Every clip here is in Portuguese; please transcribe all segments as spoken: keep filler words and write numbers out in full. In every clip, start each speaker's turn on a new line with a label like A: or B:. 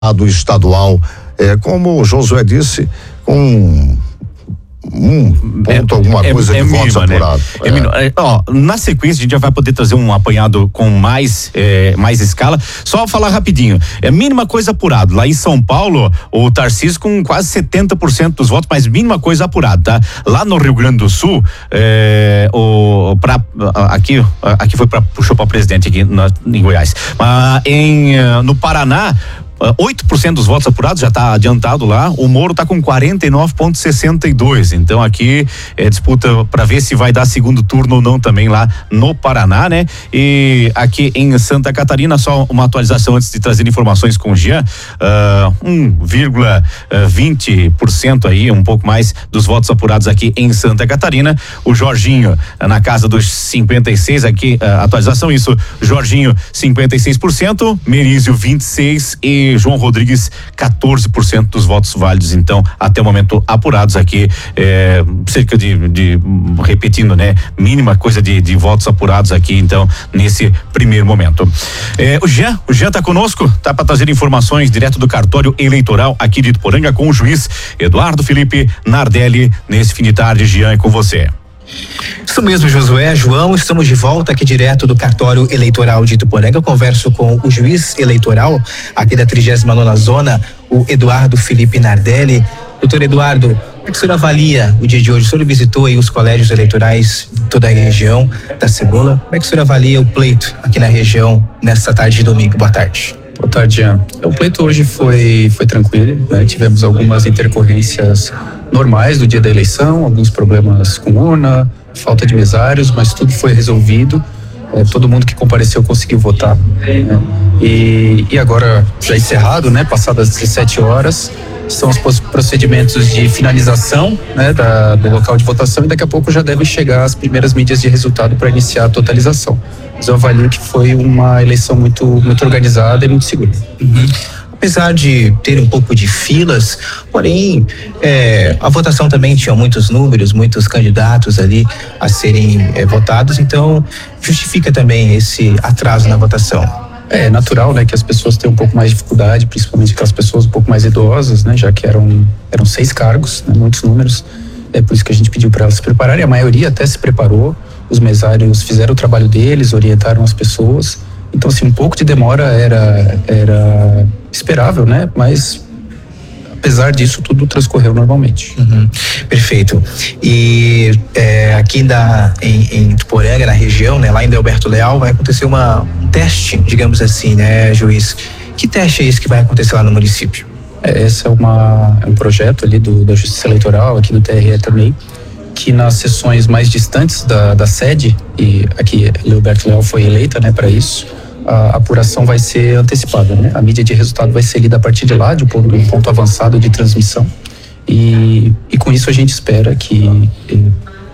A: do estadual, é, como o Josué disse, com um ponto, é, alguma
B: é,
A: coisa
B: é,
A: de
B: é
A: votos apurados.
B: Né? É. É, ó, na sequência a gente já vai poder trazer um apanhado com mais é, mais escala. Só falar rapidinho, é mínima coisa apurado. Lá em São Paulo, o Tarcísio com quase setenta por cento dos votos, mas mínima coisa apurado, tá? Lá no Rio Grande do Sul, é, o pra, aqui aqui foi para puxou para presidente aqui na, em Goiás. Mas em no Paraná, oito por cento dos votos apurados, já está adiantado lá. O Moro está com quarenta e nove vírgula sessenta e dois. Então aqui é disputa para ver se vai dar segundo turno ou não também lá no Paraná, né? E aqui em Santa Catarina, só uma atualização antes de trazer informações com o Jean, uh, um vírgula vinte por cento aí, um pouco mais dos votos apurados aqui em Santa Catarina. O Jorginho na casa dos cinquenta e seis aqui, uh, atualização isso, Jorginho cinquenta e seis por cento, Merizio vinte e seis por cento e João Rodrigues quatorze por cento dos votos válidos, então, até o momento apurados aqui, é, cerca de, de, repetindo, né, mínima coisa de, de votos apurados aqui, então, nesse primeiro momento. É, o Jean, o Jean tá conosco, tá para trazer informações direto do cartório eleitoral aqui de Ituporanga com o juiz Eduardo Felipe Nardelli, nesse fim de tarde. Jean, é com você.
C: Isso mesmo, Josué, João, estamos de volta aqui direto do cartório eleitoral de Ituporanga. Eu converso com o juiz eleitoral aqui da trigésima nona zona, o Eduardo Felipe Nardelli. Doutor Eduardo, como é que o senhor avalia o dia de hoje? O senhor visitou aí os colégios eleitorais de toda a região da Cebola. Como é que o senhor avalia o pleito aqui na região nesta tarde de domingo? Boa tarde.
D: Boa tarde, Jean. O pleito hoje foi, foi tranquilo, né? Tivemos algumas intercorrências normais do dia da eleição, alguns problemas com urna, falta de mesários, mas tudo foi resolvido. É, todo mundo que compareceu conseguiu votar, né? E, e agora, já encerrado, né? Passadas as dezessete horas, são os procedimentos de finalização, né, da, do local de votação, e daqui a pouco já devem chegar as primeiras mídias de resultado para iniciar a totalização. Mas eu avalio que foi uma eleição muito, muito organizada e muito segura.
C: Uhum. Apesar de ter um pouco de filas, porém, é, a votação também tinha muitos números, muitos candidatos ali a serem é, votados, então justifica também esse atraso na votação.
D: É natural, né, que as pessoas tenham um pouco mais de dificuldade, principalmente aquelas pessoas um pouco mais idosas, né, já que eram, eram seis cargos, né, muitos números. É por isso que a gente pediu para elas se prepararem. A maioria até se preparou, os mesários fizeram o trabalho deles, orientaram as pessoas. Então, assim, um pouco de demora era, era esperável, né? Mas, apesar disso, tudo transcorreu normalmente.
C: Uhum. Perfeito. E é, aqui da, em, em Ituporanga, na região, né? Lá em Delberto Leal, vai acontecer uma, um teste, digamos assim, né, juiz? Que teste é esse que vai acontecer lá no município?
D: É, esse é, uma, é um projeto ali do, da Justiça Eleitoral, aqui do T R E também, que nas sessões mais distantes da, da sede, e aqui Delberto Leal foi eleita, né, para isso, a apuração vai ser antecipada, né? A mídia de resultado vai ser lida a partir de lá, de um ponto, um ponto avançado de transmissão, e, e com isso a gente espera que e,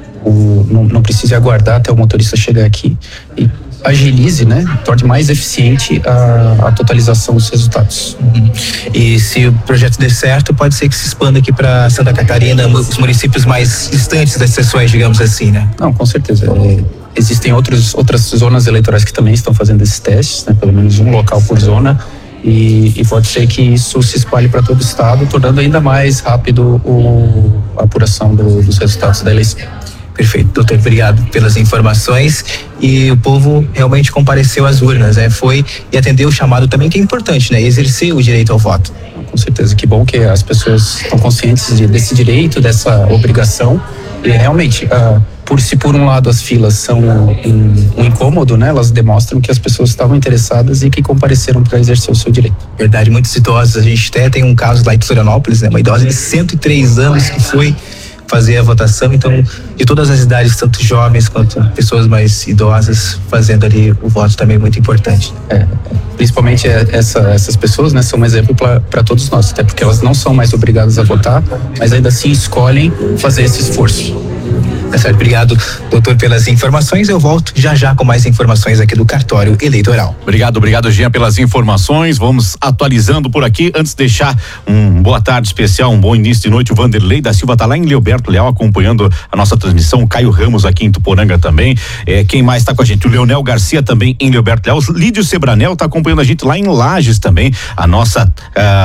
D: o, não, não precise aguardar até o motorista chegar aqui e agilize, né? Torne mais eficiente a, a totalização dos resultados.
C: Uhum. E se o projeto der certo, pode ser que se expanda aqui para Santa Catarina, os municípios mais distantes das sessões, digamos assim, né?
D: Não, com certeza. É, existem outros, outras zonas eleitorais que também estão fazendo esses testes, né? Pelo menos um local por zona, e, e pode ser que isso se espalhe para todo o estado, tornando ainda mais rápido o, a apuração do, dos resultados da eleição.
C: Perfeito, doutor, obrigado pelas informações. E o povo realmente compareceu às urnas, né? Foi e atendeu o chamado também, que é importante, né? Exercer o direito ao voto.
D: Com certeza, que bom que as pessoas estão conscientes de, desse direito, dessa obrigação. E realmente, uh, por se por um lado as filas são um, um incômodo, né? Elas demonstram que as pessoas estavam interessadas e que compareceram para exercer o seu direito.
C: Verdade, muitos idosos. A gente até tem um caso lá em Florianópolis, né? Uma idosa de cento e três anos que foi fazer a votação, então, de todas as idades, tanto jovens quanto pessoas mais idosas, fazendo ali o voto também é muito importante.
D: É, principalmente essa, essas pessoas, né, são um exemplo para todos nós, até porque elas não são mais obrigadas a votar, mas ainda assim escolhem fazer esse esforço.
C: Tá certo, obrigado, doutor, pelas informações. Eu volto já já com mais informações aqui do cartório eleitoral.
B: Obrigado, obrigado, Jean, pelas informações. Vamos atualizando por aqui. Antes de deixar um boa tarde especial, um bom início de noite, o Vanderlei da Silva tá lá em Leoberto Leal acompanhando a nossa transmissão, o Caio Ramos aqui em Tuporanga também. É, quem mais tá com a gente? O Leonel Garcia também em Leoberto Leal. O Lídio Sebranel tá acompanhando a gente lá em Lages também. A nossa uh,